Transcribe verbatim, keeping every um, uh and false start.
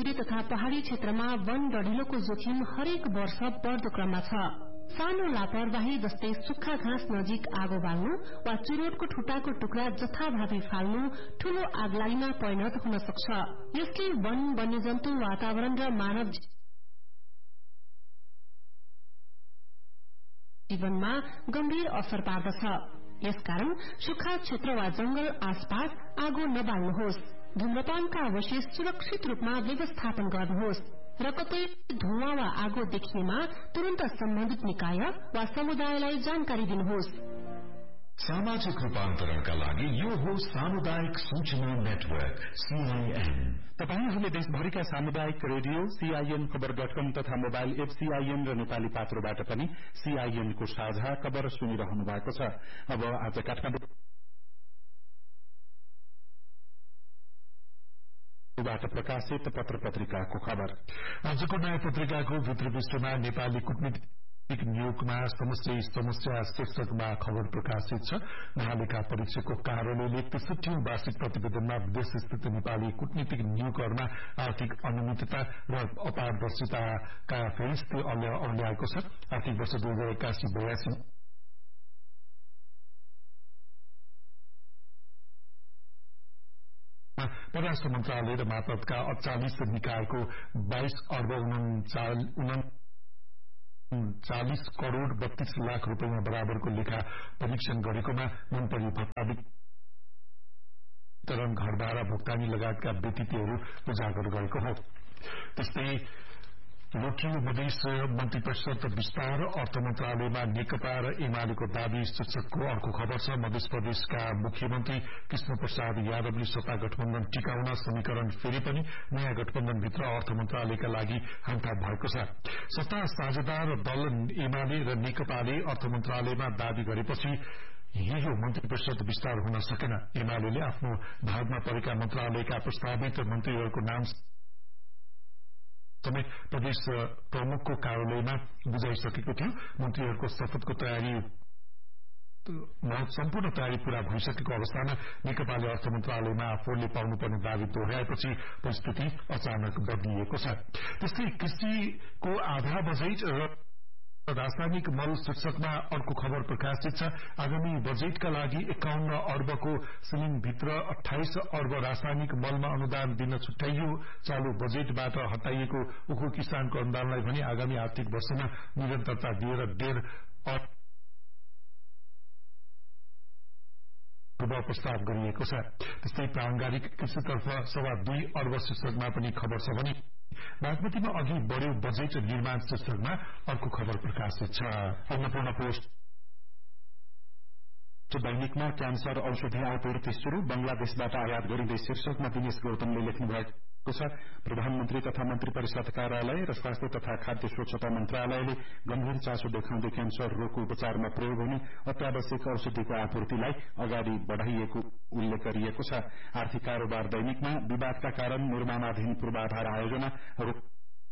मधुपुरी तथा पहाड़ी क्षेत्रमा वन डढिलोको जोखिम हरेक वर्ष बढ़दो क्रममा छ। सानो लापरवाही जस्तै सुक्खा घाँस नजिक आगो बाल्नु वा चुरोटको ठुटाको टुक्रा जथाभावी फाल्नु ठूलो आगलागीमा परिणत हुन सक्छ। यसले वन, वन्यजन्तु, वातावरण र मानव जीवनमा गम्भीर असर पार्दछ। यसकारण सुक्खा क्षेत्र वा जंगल आसपास आगो नबाल्नुहोस्। धूम्रपानका अवशेष सुरक्षित रूपमा व्यवस्थापन गर्नुहोस् र कतै धुवाँ वा आगो देखिएमा तुरन्त सम्बन्धित निकाय वा समुदायलाई जानकारी दिनुहोस्। सामाजिक रूपान्तरणका लागि यो हो सामुदायिक सूचना नेटवर्क सीआईएन। तपाईहरूले देशभरिका सामुदायिक रेडियो सीआईएन खबर डट कम तथा मोबाइल एप सीआईएन र नेपाली पात्रोबाट पनि सीआईएन को साझा खबर सुनिरहनु भएको छ। अब आज काठमाडौँ बाट प्रकाशित पत्र पत्रिकाको खबर। आजको नयाँ पत्रिकाको भित्र पृष्ठमा नेपाली कूटनीतिक नियोगमा समस्या समस्या शीर्षकमा खबर प्रकाशित छ। महालेखा परीक्षकको कार्यालयले त्रिसठीौं वार्षिक प्रतिवेदनमा विदेश स्थित नेपाली कूटनीतिक नियोगहरूमा आर्थिक अनियमितता र अपारदर्शिताका फेरिस्ते अल्याएको छ। आर्थिक वर्ष दुई हजार एक्कासी बयासी परराष्ट्र मन्त्रालय र मातहतका अड़चालिस निकायको बाइस अर्ब उनचालिस करोड़ बत्तीस लाख रूपियाँ बराबरको लेखा परीक्षण गरेकोमा मन्तरी भत्ता वितरण, घरभाडा भुक्तानी लगायतका व्यतिथिहरू उजागर गरेको हो। त्यस्तै लोकियो मधेस मन्त्री परिषद विस्तार, अर्थ मन्त्रालयमा नेकपा र एमालेको दावी शीर्षकको अर्को खबर छ। मध्य प्रदेशका मुख्यमन्त्री कृष्ण प्रसाद यादवले सत्ता गठबन्धन टिकाउन समीकरण फेरि पनि नयाँ गठबन्धनभित्र अर्थ मन्त्रालयका लागि हामफाम भएको छ। सत्ता साझेदार दल एमाले र नेकपाले अर्थ मन्त्रालयमा दावी गरेपछि यो मन्त्री परिषद विस्तार हुन सकेन। एमाले आफ्नो भागमा परेका मन्त्रालयका प्रस्तावित मन्त्रीहरूको नाम समेत प्रदेश प्रमुखको कार्यालयमा बुझाइसकेको थियो। मन्त्रीहरूको शपथको तयारी सम्पूर्ण तयारी पूरा भइसकेको अवस्थामा नेकपाले अर्थ मन्त्रालयमा आफूले पाउनुपर्ने दावी दोहोर्याएपछि परिस्थिति अचानक बदलिएको छ। त्यस्तै कृषिको आधा बजेट र रासायनिक मल शीर्षकमा अर्को खबर प्रकाशित छ। आगामी बजेटका लागि एकाउन्न अर्बको सिलिङभित्र अठाइस अर्ब रासायनिक मलमा अनुदान दिन छुट्याइयो। चालू बजेटबाट हटाइएको उखु किसानको अनुदानलाई भने आगामी आर्थिक वर्षमा निरन्तरता दिएर डेढ़ अर्ब प्रस्ताव गरिएको छ। त्यस्तै प्रारम्भिक कृषितर्फ सवा दुई अर्ब शीर्षकमा पनि खबर छ भने बागमतीमा अघि बढ़्यो बजेट निर्माण शीर्षकमा अर्को खबर प्रकाशित छ। अन्नपूर्ण पोस्ट दैनिकमा क्यान्सर औषधि आपूर्ति शुरू, बंगलादेशबाट आयात गरिँदै शीर्षकमा दिनेश गौतमले लेख्नु भएको छ। प्रधानमन्त्री तथा मन्त्री परिषद कार्यालय र स्वास्थ्य तथा खाद्य स्वच्छता मन्त्रालयले गम्भीर चासो देखाउँदै क्यान्सर रोगको उपचारमा प्रयोग हुने अत्यावश्यक औषधिको आपूर्तिलाई अगाडि बढ़ाइएको उल्लेख गरिएको छ। आर्थिक कारोबार दैनिकमा विवादका कारण निर्माणाधीन पूर्वाधार आयोजना